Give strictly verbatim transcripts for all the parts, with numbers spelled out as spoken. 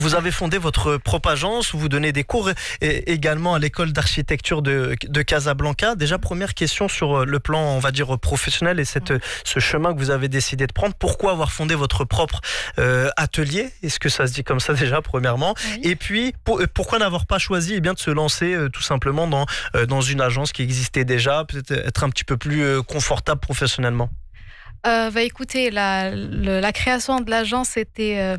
Vous avez fondé votre propre agence, vous donnez des cours et également à l'école d'architecture de, de Casablanca. Déjà, première question sur le plan, on va dire, professionnel et cette, ce chemin que vous avez décidé de prendre. Pourquoi avoir fondé votre propre euh, atelier? Est-ce que ça se dit comme ça déjà, premièrement? Oui. Et puis, pour, pourquoi n'avoir pas choisi eh bien, de se lancer euh, tout simplement dans, euh, dans une agence qui existait déjà, peut-être être un petit peu plus euh, confortable professionnellement? euh, bah, Écoutez, la, le, la création de l'agence était... Euh...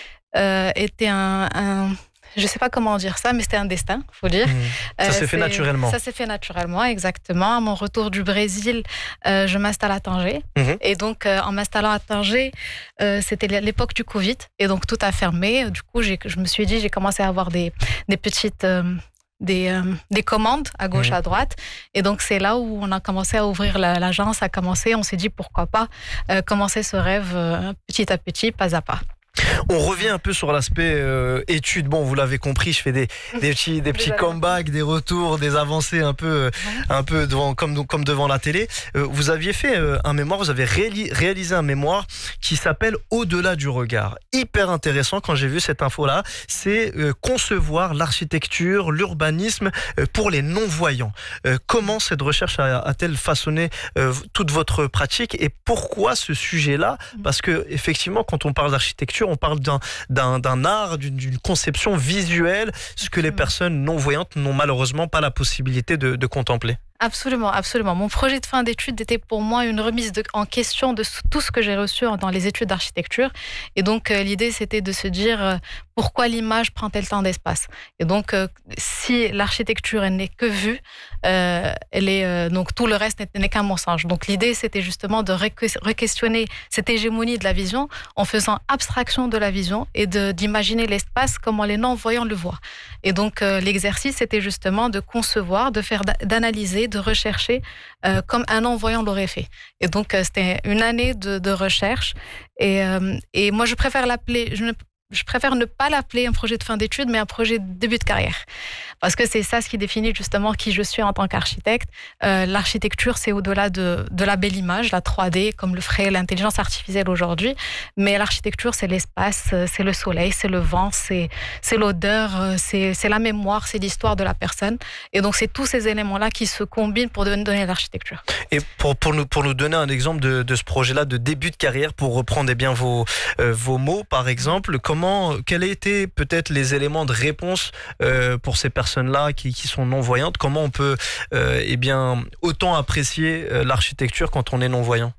Euh, était un, un, je sais pas comment dire ça, mais c'était un destin, faut dire. Mmh. Ça euh, s'est fait naturellement. Ça s'est fait naturellement, exactement. À mon retour du Brésil, euh, je m'installe à Tanger. Mmh. Et donc, euh, en m'installant à Tanger, euh, c'était l'époque du Covid. Et donc, tout a fermé. Du coup, j'ai, je me suis dit, j'ai commencé à avoir des, des petites... Euh, Des, euh, des commandes à gauche, mmh. à droite. Et donc, c'est là où on a commencé à ouvrir la, l'agence, à commencer. On s'est dit, pourquoi pas euh, commencer ce rêve euh, petit à petit, pas à pas. On revient un peu sur l'aspect euh, études. Bon, vous l'avez compris, je fais des, des petits, des petits comebacks, des retours, des avancées un peu, un peu devant, comme, comme devant la télé. Euh, vous aviez fait euh, un mémoire, vous avez réali- réalisé un mémoire qui s'appelle Au-delà du regard. Hyper intéressant quand j'ai vu cette info-là. C'est euh, concevoir l'architecture, l'urbanisme euh, pour les non-voyants. Euh, comment cette recherche a, a-t-elle façonné euh, toute votre pratique et pourquoi ce sujet-là? Parce que effectivement, quand on parle d'architecture, on parle d'un, d'un, d'un art, d'une, d'une conception visuelle, ce que les personnes non-voyantes n'ont malheureusement pas la possibilité de, de contempler. Absolument, absolument. Mon projet de fin d'études était pour moi une remise de, en question de tout ce que j'ai reçu dans les études d'architecture. Et donc, euh, l'idée, c'était de se dire euh, pourquoi l'image prend-elle tant d'espace? Et donc, euh, si l'architecture elle n'est que vue, euh, elle est, euh, donc tout le reste n'est, n'est qu'un mensonge. Donc, l'idée, c'était justement de re-questionner cette hégémonie de la vision en faisant abstraction de la vision et de, d'imaginer l'espace comment les non-voyants le voient. Et donc, euh, l'exercice, c'était justement de concevoir, de faire, d'analyser, de rechercher euh, comme un non-voyant l'aurait fait. Et donc, euh, c'était une année de, de recherche. Et, euh, et moi, je préfère l'appeler... Je ne, Je préfère ne pas l'appeler un projet de fin d'études, mais un projet de début de carrière. Parce que c'est ça ce qui définit justement qui je suis en tant qu'architecte. Euh, l'architecture, c'est au-delà de, de la belle image, la trois D, comme le ferait l'intelligence artificielle aujourd'hui. Mais l'architecture, c'est l'espace, c'est le soleil, c'est le vent, c'est, c'est l'odeur, c'est, c'est la mémoire, c'est l'histoire de la personne. Et donc, c'est tous ces éléments-là qui se combinent pour donner l'architecture. Et pour, pour, nous, pour nous donner un exemple de, de ce projet-là de début de carrière, pour reprendre eh bien, vos, euh, vos mots, par exemple, comment Comment, quels étaient peut-être les éléments de réponse euh, pour ces personnes-là qui, qui sont non-voyantes? Comment on peut euh, eh bien, autant apprécier euh, l'architecture quand on est non-voyant?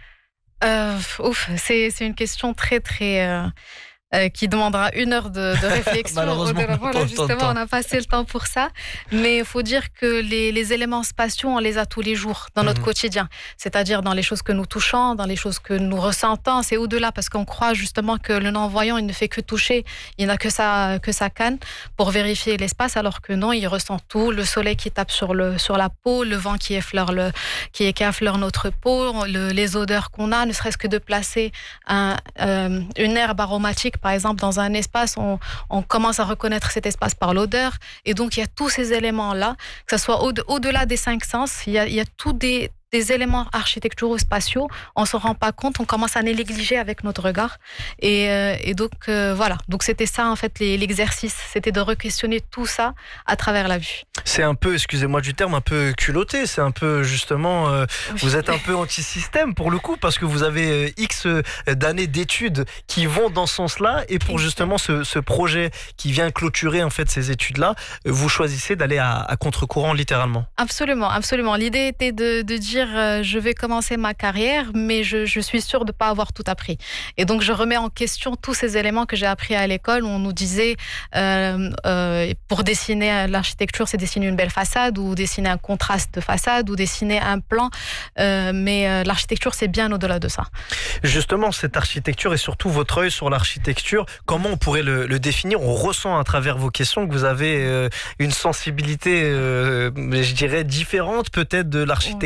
euh, Ouf, c'est, c'est une question très très... Euh... Euh, qui demandera une heure de, de réflexion. Malheureusement, voilà, justement, on a passé le temps pour ça. Mais il faut dire que les, les éléments spatiaux, on les a tous les jours dans notre mmh. quotidien. C'est-à-dire dans les choses que nous touchons, dans les choses que nous ressentons. C'est au-delà parce qu'on croit justement que le non-voyant, il ne fait que toucher. Il n'a que sa, que sa canne pour vérifier l'espace, alors que non, il ressent tout. Le soleil qui tape sur, le, sur la peau, le vent qui effleure, le, qui, qui effleure notre peau, le, les odeurs qu'on a, ne serait-ce que de placer un, euh, une herbe aromatique par exemple, dans un espace, on, on commence à reconnaître cet espace par l'odeur. Et donc, il y a tous ces éléments-là, que ce soit au- au-delà des cinq sens, il y a, il y a tous des, des éléments architecturaux spatiaux. On ne se rend pas compte, on commence à les négliger avec notre regard. Et, euh, et donc, euh, voilà. Donc, c'était ça, en fait, les, l'exercice. C'était de re-questionner tout ça à travers la vue. C'est un peu, excusez-moi du terme, un peu culotté. C'est un peu, justement, euh, oui. Vous êtes un peu anti-système, pour le coup, parce que vous avez euh, X d'années d'études qui vont dans ce sens-là. Et pour, justement, ce, ce projet qui vient clôturer, en fait, ces études-là, vous choisissez d'aller à, à contre-courant, littéralement. Absolument, absolument. L'idée était de, de dire Euh, je vais commencer ma carrière, mais je, je suis sûre de ne pas avoir tout appris. Et donc, je remets en question tous ces éléments que j'ai appris à l'école où on nous disait euh, euh, pour dessiner l'architecture, c'est dessiner une belle façade ou dessiner un contraste de façade ou dessiner un plan. Euh, mais euh, l'architecture, c'est bien au-delà de ça. Justement, cette architecture et surtout votre œil sur l'architecture, comment on pourrait le, le définir? On ressent à travers vos questions que vous avez euh, une sensibilité, euh, je dirais, différente peut-être de l'architecture qu'on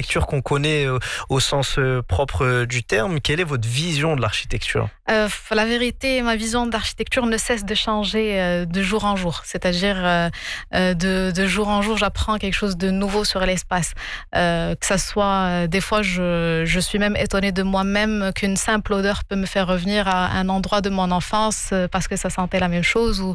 connaît euh, au sens euh, propre euh, du terme. Quelle est votre vision de l'architecture? Euh, la vérité, ma vision d'architecture ne cesse de changer euh, de jour en jour. C'est-à-dire, euh, euh, de, de jour en jour, j'apprends quelque chose de nouveau sur l'espace. Euh, que ça soit, euh, des fois, je, je suis même étonnée de moi-même qu'une simple odeur peut me faire revenir à un endroit de mon enfance euh, parce que ça sentait la même chose. Ou